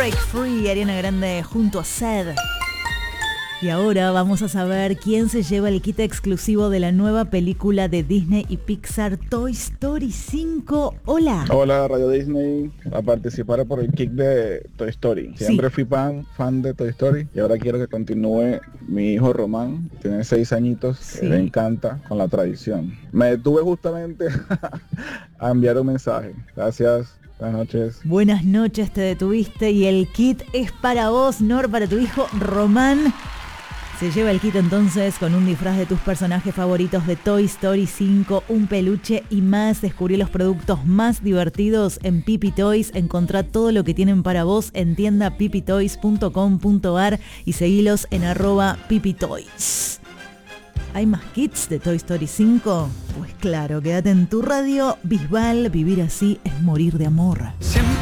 Break Free, Ariana Grande junto a Zed. Y ahora vamos a saber quién se lleva el kit exclusivo de la nueva película de Disney y Pixar, Toy Story 5. Hola. Hola, Radio Disney, a participar por el kit de Toy Story. Siempre fui fan de Toy Story y ahora quiero que continúe mi hijo Román, tiene 6 añitos, que le encanta con la tradición. Me detuve justamente a enviar un mensaje. Gracias. Buenas noches. Buenas noches, te detuviste y el kit es para vos, Nor, para tu hijo Román. Se lleva el kit entonces con un disfraz de tus personajes favoritos de Toy Story 5, un peluche y más. Descubrí los productos más divertidos en Pipi Toys. Encontrá todo lo que tienen para vos en tienda pipitoys.com.ar y seguilos en @pipitoys. ¿Hay más kits de Toy Story 5? Pues claro, quédate en tu radio. Bisbal, vivir así es morir de amor. Siempre